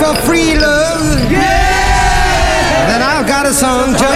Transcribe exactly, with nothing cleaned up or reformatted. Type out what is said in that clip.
free love. Yeah! Then I've got a song